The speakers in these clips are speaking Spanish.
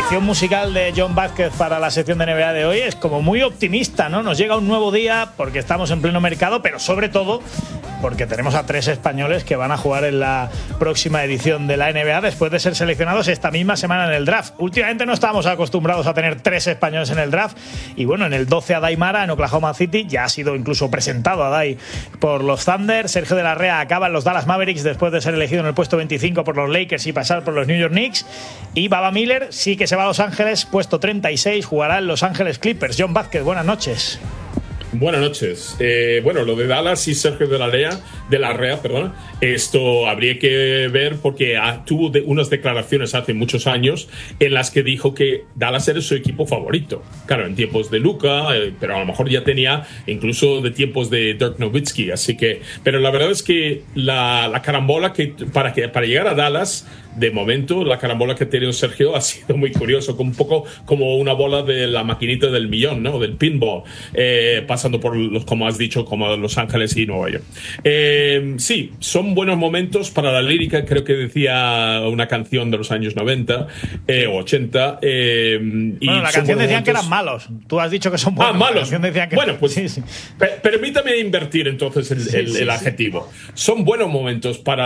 elección musical de John Vázquez para la sección de NBA de hoy es como muy optimista, ¿no? Nos llega un nuevo día porque estamos en pleno mercado, pero sobre todo porque tenemos a 3 españoles que van a jugar en la próxima edición de la NBA después de ser seleccionados esta misma semana en el draft. Últimamente no estábamos acostumbrados a tener 3 españoles en el draft y bueno, en el 12 Adai Mara en Oklahoma City, ya ha sido incluso presentado Adai por los Thunder. Sergio de la Rea acaba en los Dallas Mavericks después de ser elegido en el puesto 25 por los Lakers y pasar por los New York Knicks. Y Baba Miller sí que se va a Los Ángeles, puesto 36, jugará en Los Ángeles Clippers. John Vázquez, buenas noches. Buenas noches. Bueno, lo de Dallas y Sergio de la Rea, esto habría que ver porque tuvo unas declaraciones hace muchos años en las que dijo que Dallas era su equipo favorito. Claro, en tiempos de Luka, pero a lo mejor ya tenía incluso de tiempos de Dirk Nowitzki. Así que, pero la verdad es que la carambola para llegar a Dallas, de momento, la carambola que ha tenido Sergio ha sido muy curioso, un poco como una bola de la maquinita del millón, ¿no? Del pinball, pasando por como has dicho, como Los Ángeles y Nueva York. Sí, son buenos momentos para la lírica, creo que decía una canción de los años 90 o 80. Bueno, la canción decían que eran malos. Tú has dicho que son buenos. Malos. Bueno, pues sí. Permítame invertir entonces el adjetivo. Son buenos momentos para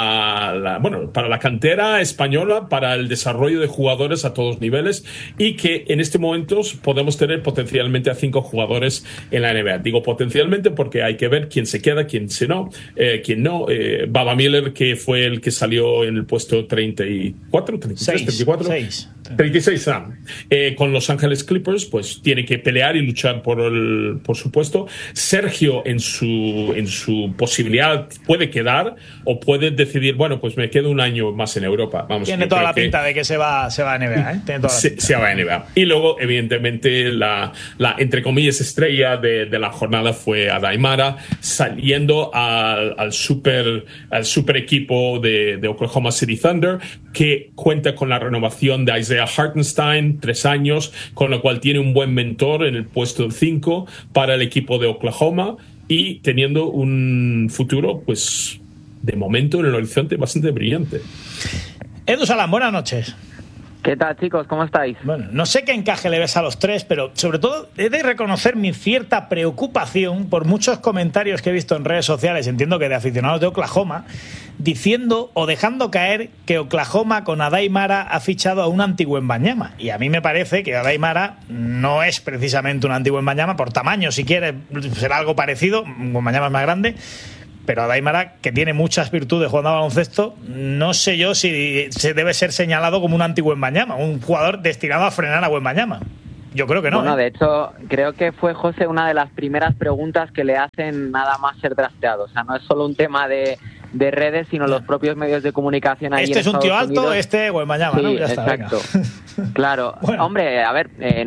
para la cantera española, para el desarrollo de jugadores a todos niveles y que en este momento podemos tener potencialmente a 5 jugadores en la NBA. Digo potencialmente porque hay que ver quién se queda, quién no. Baba Miller, que fue el que salió en el puesto 34, 33, 34. 36 con Los Ángeles Clippers, pues tiene que pelear y luchar por su puesto. Sergio en su posibilidad puede quedar o puede decidir, bueno, pues me quedo un año más en Europa. Tiene toda la pinta de que se va a NBA, ¿eh? Tiene toda la pinta. Se va a NBA. Y luego, evidentemente, la entre comillas estrella de la jornada fue Adai Mara, saliendo al super equipo de Oklahoma City Thunder, que cuenta con la renovación de Isaiah Hartenstein, 3 años, con lo cual tiene un buen mentor en el puesto 5 para el equipo de Oklahoma y teniendo un futuro, pues, de momento en el horizonte bastante brillante. Edu Salán, buenas noches. ¿Qué tal, chicos? ¿Cómo estáis? Bueno, no sé qué encaje le ves a los 3, pero sobre todo he de reconocer mi cierta preocupación por muchos comentarios que he visto en redes sociales, entiendo que de aficionados de Oklahoma, diciendo o dejando caer que Oklahoma con Adai Mara ha fichado a un antiguo Wembanyama. Y a mí me parece que Adai Mara no es precisamente un antiguo Wembanyama, por tamaño, si quiere, será algo parecido, Wembanyama es más grande. Pero Adai Mara, que tiene muchas virtudes jugando a baloncesto, no sé yo si se debe ser señalado como un antiguo Wembanyama, un jugador destinado a frenar a Wembanyama. Yo creo que no. Bueno, de hecho, creo que fue, José, una de las primeras preguntas que le hacen nada más ser drafteado. O sea, no es solo un tema de redes, sino los propios medios de comunicación ahí este en Estados Unidos. Este es un tío Unidos. alto, este Wembanyama, sí, ¿no? Ya exacto. Está, claro. Bueno. Hombre, a ver, en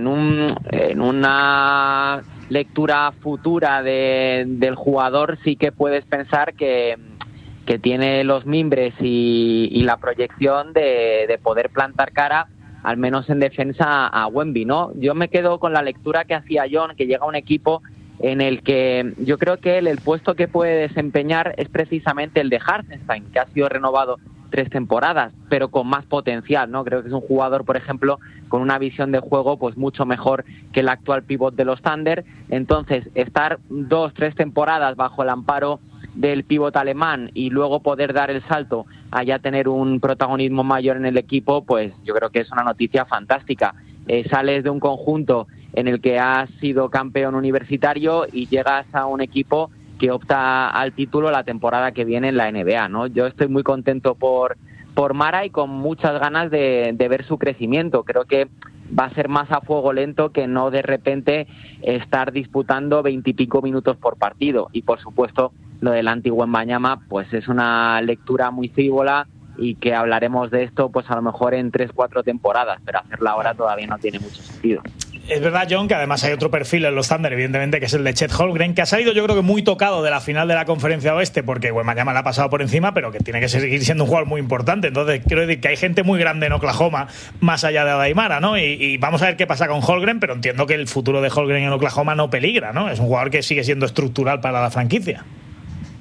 una lectura futura del jugador sí que puedes pensar que tiene los mimbres y la proyección de poder plantar cara, al menos en defensa, a Wemby, ¿no? Yo me quedo con la lectura que hacía John, que llega a un equipo en el que yo creo que el puesto que puede desempeñar es precisamente el de Hartenstein, que ha sido renovado 3 temporadas, pero con más potencial, ¿no? Creo que es un jugador, por ejemplo, con una visión de juego pues mucho mejor que el actual pívot de los Thunder. Entonces, estar 2-3 temporadas bajo el amparo del pívot alemán y luego poder dar el salto a ya tener un protagonismo mayor en el equipo, pues yo creo que es una noticia fantástica. Sales de un conjunto en el que has sido campeón universitario y llegas a un equipo que opta al título la temporada que viene en la NBA, ¿no? Yo estoy muy contento por Mara y con muchas ganas de ver su crecimiento. Creo que va a ser más a fuego lento que no de repente estar disputando 20 y pico minutos por partido. Y por supuesto, lo del antiguo Wembanyama, pues es una lectura muy frívola y que hablaremos de esto pues a lo mejor en 3-4 temporadas, pero hacerla ahora todavía no tiene mucho sentido. Es verdad, John, que además hay otro perfil en los Thunder, evidentemente, que es el de Chet Holmgren, que ha salido yo creo que muy tocado de la final de la Conferencia Oeste, porque Wembanyama le ha pasado por encima, pero que tiene que seguir siendo un jugador muy importante. Entonces, quiero decir que hay gente muy grande en Oklahoma, más allá de Adai Mara, ¿no? Y vamos a ver qué pasa con Holmgren, pero entiendo que el futuro de Holmgren en Oklahoma no peligra, ¿no? Es un jugador que sigue siendo estructural para la franquicia.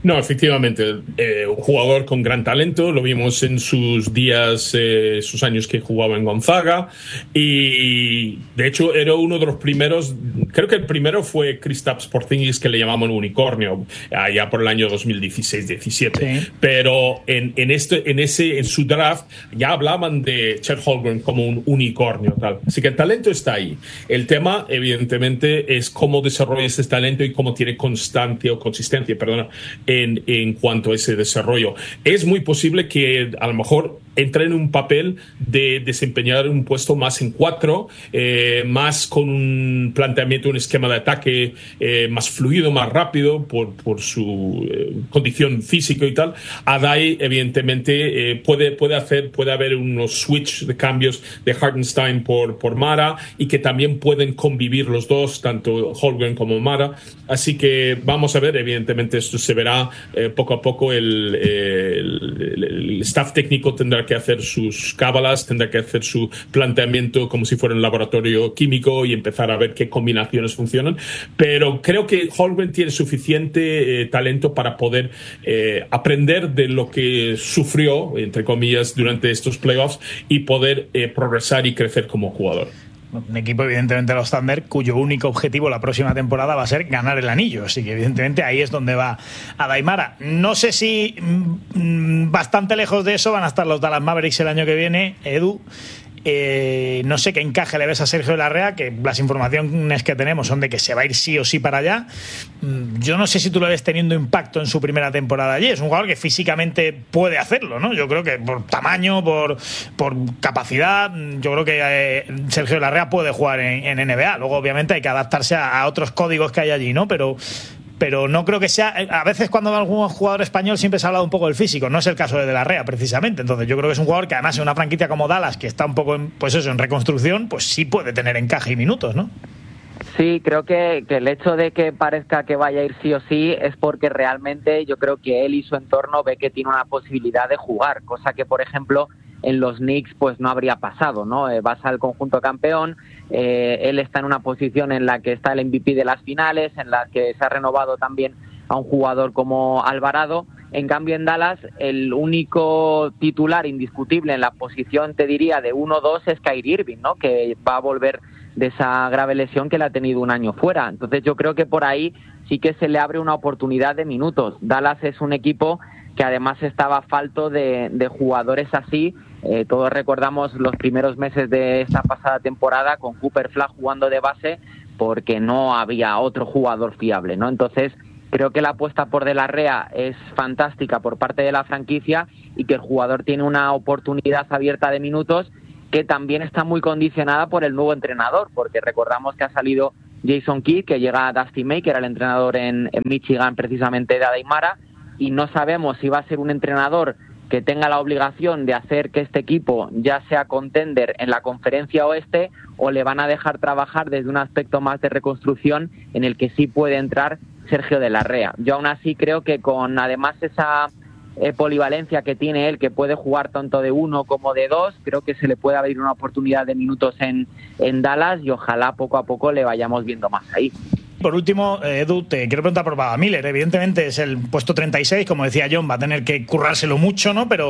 No, efectivamente, un jugador con gran talento, lo vimos en sus días, sus años que jugaba en Gonzaga, y de hecho era uno de los primeros, creo que el primero fue Kristaps Porzingis, que le llamaban unicornio, allá por el año 2016-17, sí. Pero en su draft ya hablaban de Chet Holmgren como un unicornio, tal. Así que el talento está ahí. El tema, evidentemente, es cómo desarrolla ese talento y cómo tiene consistencia, en cuanto a ese desarrollo. Es muy posible que a lo mejor entre en un papel de desempeñar un puesto más en 4, más con un planteamiento, un esquema de ataque más fluido, más rápido por su condición física y tal. Adai, evidentemente, puede haber unos switch de cambios de Hartenstein por Mara, y que también pueden convivir los dos, tanto Holmgren como Mara. Así que vamos a ver, evidentemente esto se verá poco a poco. El staff técnico tendrá que hacer sus cábalas, tendrá que hacer su planteamiento como si fuera un laboratorio químico y empezar a ver qué combinaciones funcionan, pero creo que Holmgren tiene suficiente talento para poder aprender de lo que sufrió, entre comillas, durante estos playoffs y poder progresar y crecer como jugador. Un equipo, evidentemente, los Thunder, cuyo único objetivo la próxima temporada va a ser ganar el anillo. Así que, evidentemente, ahí es donde va Adai Mara. No sé si bastante lejos de eso van a estar los Dallas Mavericks el año que viene, Edu. No sé qué encaje le ves a Sergio Larrea, que las informaciones que tenemos son de que se va a ir sí o sí para allá. Yo no sé si tú lo ves teniendo impacto en su primera temporada allí. Es un jugador que físicamente puede hacerlo, ¿no? Yo creo que por tamaño, por capacidad, yo creo que Sergio Larrea puede jugar en NBA. Luego, obviamente, hay que adaptarse a otros códigos que hay allí, ¿no? Pero no creo que sea... A veces cuando va algún jugador español siempre se ha hablado un poco del físico. No es el caso de la Rea, precisamente. Entonces yo creo que es un jugador que, además, en una franquicia como Dallas, que está un poco en reconstrucción, pues sí puede tener encaje y minutos, ¿no? Sí, creo que el hecho de que parezca que vaya a ir sí o sí es porque realmente yo creo que él y su entorno ve que tiene una posibilidad de jugar, cosa que, por ejemplo, en los Knicks pues no habría pasado, ¿no? Vas al conjunto campeón, él está en una posición en la que está el MVP de las finales, en la que se ha renovado también a un jugador como Alvarado. En cambio, en Dallas, el único titular indiscutible en la posición, te diría, de 1-2 es Kyrie Irving, ¿no? Que va a volver de esa grave lesión que le ha tenido un año fuera. Entonces yo creo que por ahí sí que se le abre una oportunidad de minutos. Dallas es un equipo que además estaba falto de jugadores así. Todos recordamos los primeros meses de esta pasada temporada con Cooper Flag jugando de base porque no había otro jugador fiable, ¿no? Entonces creo que la apuesta por De La Rea es fantástica por parte de la franquicia y que el jugador tiene una oportunidad abierta de minutos que también está muy condicionada por el nuevo entrenador, porque recordamos que ha salido Jason Kidd, que llega a Dusty May, que era el entrenador en Michigan precisamente de Adai Mara, y no sabemos si va a ser un entrenador que tenga la obligación de hacer que este equipo ya sea contender en la conferencia oeste o le van a dejar trabajar desde un aspecto más de reconstrucción en el que sí puede entrar Sergio De La Rea. Yo aún así creo que con además esa polivalencia que tiene él, que puede jugar tanto de 1 como de 2, creo que se le puede abrir una oportunidad de minutos en Dallas y ojalá poco a poco le vayamos viendo más ahí. Por último, Edu, te quiero preguntar por Baba Miller. Evidentemente es el puesto 36, como decía John, va a tener que currárselo mucho, ¿no? Pero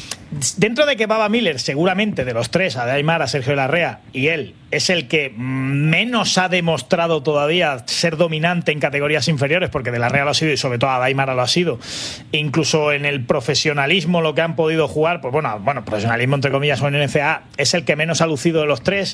dentro de que Baba Miller, seguramente de los tres, Adai Mara, Sergio Larrea y él, es el que menos ha demostrado todavía ser dominante en categorías inferiores, porque De La Rea lo ha sido y sobre todo Adai Mara lo ha sido. E incluso en el profesionalismo, lo que han podido jugar, pues bueno, profesionalismo entre comillas o en NCAA, es el que menos ha lucido de los tres,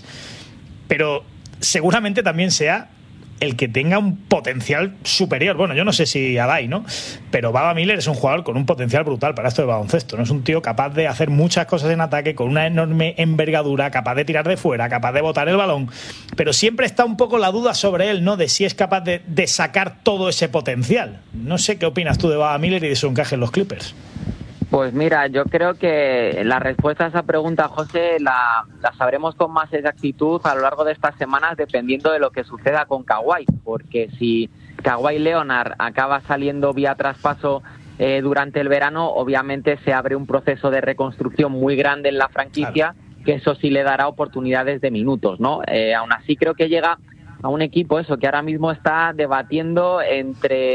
pero seguramente también sea el que tenga un potencial superior. Bueno, yo no sé si Adai, ¿no? Pero Baba Miller es un jugador con un potencial brutal para esto de baloncesto, ¿no? Es un tío capaz de hacer muchas cosas en ataque, con una enorme envergadura, capaz de tirar de fuera, capaz de botar el balón, pero siempre está un poco la duda sobre él, ¿no? De si es capaz de sacar todo ese potencial. No sé qué opinas tú de Baba Miller y de su encaje en los Clippers. Pues mira, yo creo que la respuesta a esa pregunta, José, la sabremos con más exactitud a lo largo de estas semanas, dependiendo de lo que suceda con Kawhi, porque si Kawhi Leonard acaba saliendo vía traspaso durante el verano, obviamente se abre un proceso de reconstrucción muy grande en la franquicia, claro, que eso sí le dará oportunidades de minutos, ¿no? Aún así creo que llega a un equipo eso que ahora mismo está debatiendo entre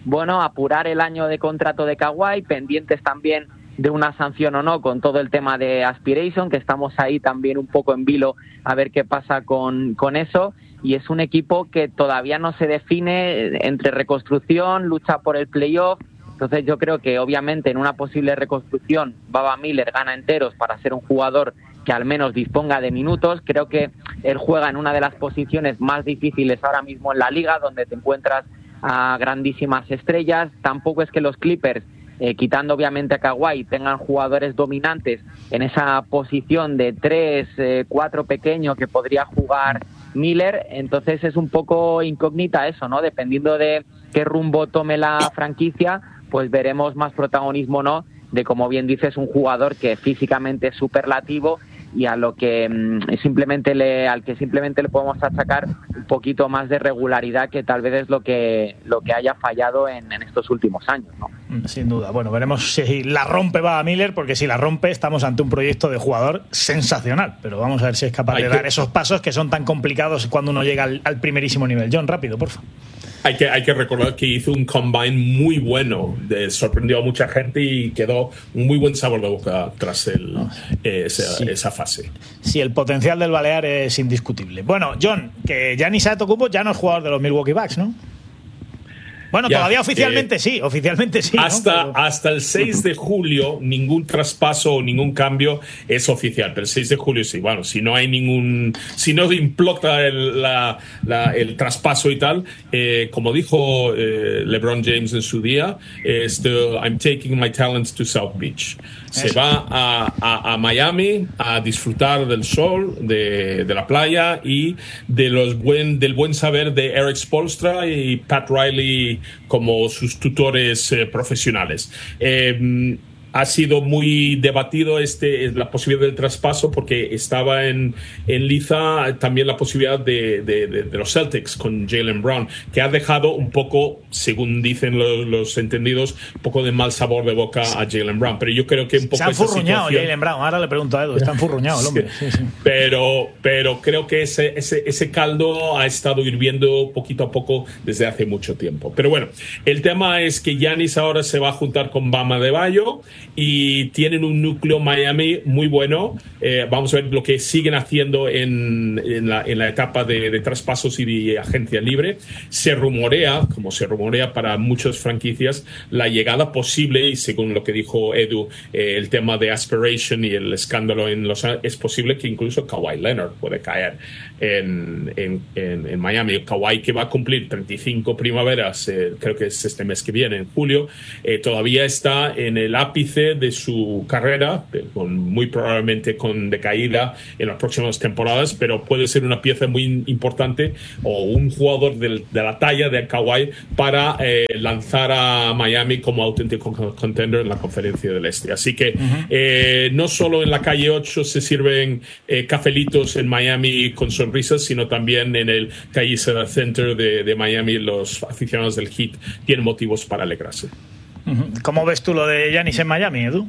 bueno, apurar el año de contrato de Kawhi, pendientes también de una sanción o no con todo el tema de Aspiration, que estamos ahí también un poco en vilo a ver qué pasa con eso, y es un equipo que todavía no se define entre reconstrucción, lucha por el playoff. Entonces yo creo que obviamente en una posible reconstrucción Baba Miller gana enteros para ser un jugador que al menos disponga de minutos. Creo que él juega en una de las posiciones más difíciles ahora mismo en la liga, donde te encuentras a grandísimas estrellas. Tampoco es que los Clippers, quitando obviamente a Kawhi, tengan jugadores dominantes en esa posición de 3, 4 pequeño que podría jugar Miller. Entonces es un poco incógnita eso, ¿no? Dependiendo de qué rumbo tome la franquicia, pues veremos más protagonismo o no de, como bien dices, un jugador que físicamente es superlativo y a lo que simplemente le podemos achacar un poquito más de regularidad, que tal vez es lo que haya fallado en estos últimos años, ¿no? Sin duda. Bueno, veremos si la rompe Baba Miller, porque si la rompe estamos ante un proyecto de jugador sensacional, pero vamos a ver si es capaz de dar esos pasos que son tan complicados cuando uno llega al primerísimo nivel. John, rápido, por favor. Hay que recordar que hizo un combine muy bueno, sorprendió a mucha gente y quedó un muy buen sabor de boca tras esa fase. Sí, el potencial del Balear es indiscutible. Bueno, John, que Giannis Antetokounmpo ya no es jugador de los Milwaukee Bucks, ¿no? Bueno, ya, todavía oficialmente sí, ¿no? Hasta el 6 de julio ningún traspaso o ningún cambio es oficial, pero el 6 de julio sí. Bueno, si no implota el traspaso y tal, como dijo LeBron James en su día, I'm taking my talents to South Beach. Se va a Miami a disfrutar del sol, de la playa y del buen saber de Eric Spoelstra y Pat Riley como sus tutores profesionales. Ha sido muy debatido la posibilidad del traspaso, porque estaba en liza también la posibilidad de los Celtics con Jaylen Brown, que ha dejado un poco, según dicen los entendidos, un poco de mal sabor de boca a Jaylen Brown. Pero yo creo que un poco se ha enfurruñado Jaylen Brown. Ahora le pregunto a Edu, está enfurruñado el hombre. Sí. Pero creo que ese caldo ha estado hirviendo poquito a poco desde hace mucho tiempo. Pero bueno, el tema es que Giannis ahora se va a juntar con Bam Adebayo y tienen un núcleo Miami muy bueno. Vamos a ver lo que siguen haciendo en la etapa de traspasos y de agencia libre. Se rumorea, como se rumorea para muchas franquicias, la llegada posible, y según lo que dijo Edu, el tema de Aspiration y el escándalo en Los Ángeles, es posible que incluso Kawhi Leonard puede caer en Miami. Kawhi, que va a cumplir 35 primaveras, creo que es este mes que viene, en julio, todavía está en el ápice de su carrera, muy probablemente con decaída en las próximas temporadas, pero puede ser una pieza muy importante o un jugador de la talla de Kawhi para lanzar a Miami como auténtico contender en la Conferencia del Este. Así que no solo en la calle 8 se sirven cafelitos en Miami con sonrisas, sino también en el Calle Center de Miami los aficionados del Heat tienen motivos para alegrarse. ¿Cómo ves tú lo de Giannis en Miami, Edu?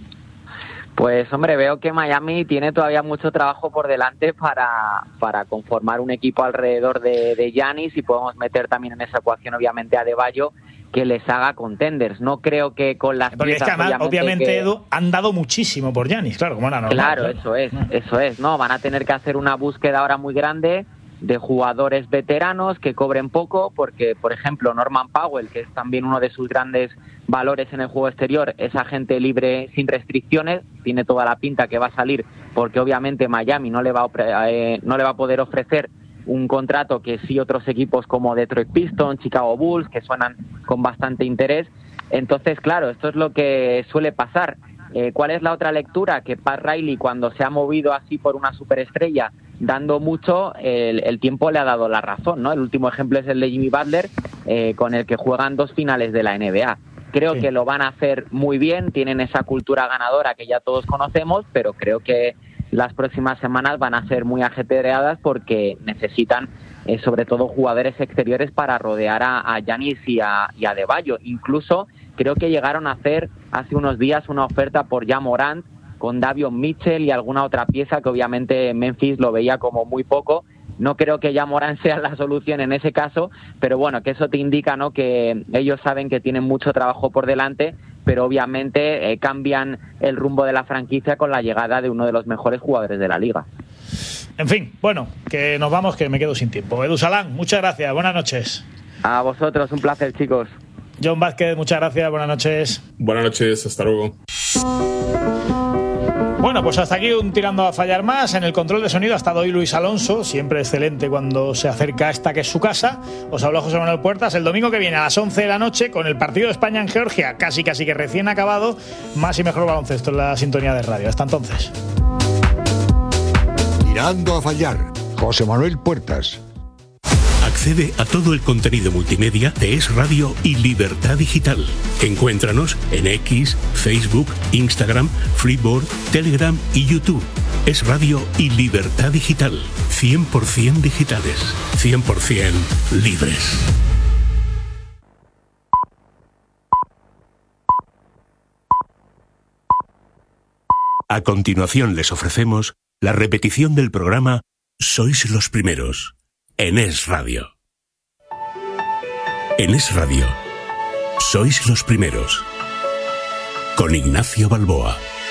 Pues hombre, veo que Miami tiene todavía mucho trabajo por delante para conformar un equipo alrededor de Giannis, y podemos meter también en esa ecuación obviamente a Adebayo, que les haga contenders. No creo que con las porque piezas, es que además, obviamente Edu, han dado muchísimo por Giannis, claro, como era normal. Claro, eso es, ¿no? Van a tener que hacer una búsqueda ahora muy grande de jugadores veteranos que cobren poco, porque, por ejemplo, Norman Powell, que es también uno de sus grandes valores en el juego exterior, es agente libre sin restricciones, tiene toda la pinta que va a salir, porque obviamente Miami no le va a poder ofrecer un contrato que sí otros equipos como Detroit Pistons, Chicago Bulls, que suenan con bastante interés. Entonces, claro, esto es lo que suele pasar. ¿Cuál es la otra lectura? Que Pat Riley, cuando se ha movido así por una superestrella, dando mucho, el tiempo le ha dado la razón, ¿no? El último ejemplo es el de Jimmy Butler, con el que juegan 2 finales de la NBA. Creo que lo van a hacer muy bien, tienen esa cultura ganadora que ya todos conocemos, pero creo que las próximas semanas van a ser muy ajetreadas, porque necesitan sobre todo jugadores exteriores para rodear a Giannis y a Adebayo. Incluso creo que llegaron a hacer hace unos días una oferta por Ja Morant con Davion Mitchell y alguna otra pieza que obviamente Memphis lo veía como muy poco. No creo que ya Morán sea la solución en ese caso, pero bueno, que eso te indica, ¿no?, que ellos saben que tienen mucho trabajo por delante, pero obviamente cambian el rumbo de la franquicia con la llegada de uno de los mejores jugadores de la liga. En fin, bueno, que nos vamos, que me quedo sin tiempo. Edu Salán, muchas gracias, buenas noches. A vosotros, un placer, chicos. John Vázquez, muchas gracias, buenas noches. Buenas noches, hasta luego. Bueno, pues hasta aquí un Tirando a Fallar más. En el control de sonido ha estado hoy Luis Alonso, siempre excelente cuando se acerca a esta que es su casa. Os habla José Manuel Puertas. El domingo que viene a las 11 de la noche, con el partido de España en Georgia casi que recién acabado, más y mejor baloncesto en la sintonía de radio. Hasta entonces. Tirando a Fallar, José Manuel Puertas. Accede a todo el contenido multimedia de Es Radio y Libertad Digital. Encuéntranos en X, Facebook, Instagram, Freeboard, Telegram y YouTube. Es Radio y Libertad Digital. 100% digitales. 100% libres. A continuación les ofrecemos la repetición del programa Sois los Primeros, en Es Radio. En Es Radio, Sois los Primeros, con Ignacio Balboa.